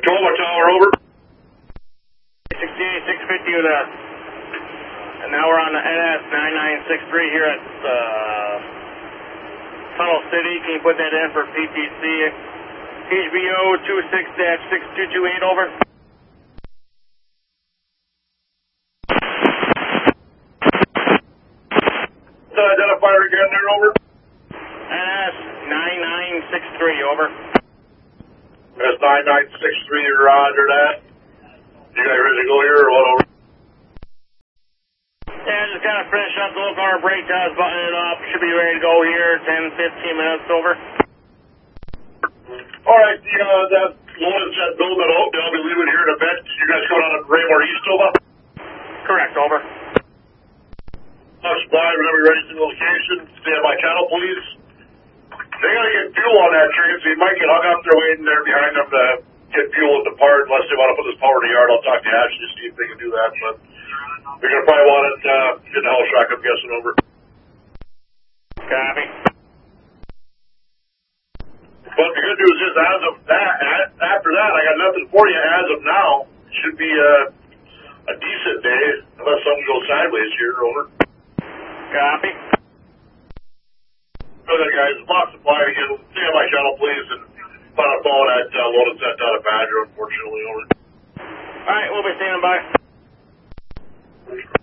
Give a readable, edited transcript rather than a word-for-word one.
Tacoma Tower, over. 68, 650 with a, and now we're on the NS 9963 here at Tunnel City. Can you put that in for PTC? HBO 26-6228, over. Identifier again there, over. NS 9963, over. That's 9963, roger that. You guys ready to go here or what, over? Yeah, just kind of finish up the local car brake test, button it up. Should be ready to go here, 10, 15 minutes, over. Alright, that Lotus that building at Oakdale, I'll be leaving here in a bit. You guys going on to Raymore East, over? Correct, over. Supply, whenever you're ready to the location, stay on my channel, please. They gotta get fuel on that train, so you might get hung up there waiting there behind them to get fuel at the part, unless they want to put this power in the yard. I'll talk to Ashley to see if they can do that, but they're gonna probably want it in the house rack, I'm guessing, over. Copy. But the good news is, as of that, after that, I got nothing for you as of now. It should be a decent day, unless something goes sideways here, over. Copy. Okay, guys, box supply again. Stay on my channel, please, and find a phone at Lotus sent out of Badger, unfortunately, over. Alright, we'll be standing by.